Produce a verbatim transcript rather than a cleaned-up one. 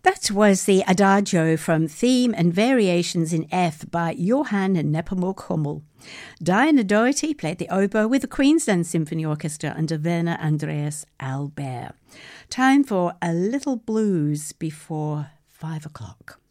That was the Adagio from Theme and Variations in F by Johann Nepomuk Hummel. Diana Doherty played the oboe with the Queensland Symphony Orchestra under Werner Andreas Albert. Time for a little blues before five o'clock.